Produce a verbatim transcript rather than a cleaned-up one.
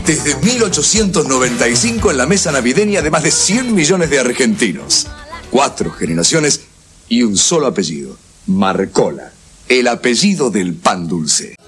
Desde mil ochocientos noventa y cinco en la mesa navideña de más de cien millones de argentinos. Cuatro generaciones y un solo apellido. Marcola, el apellido del pan dulce.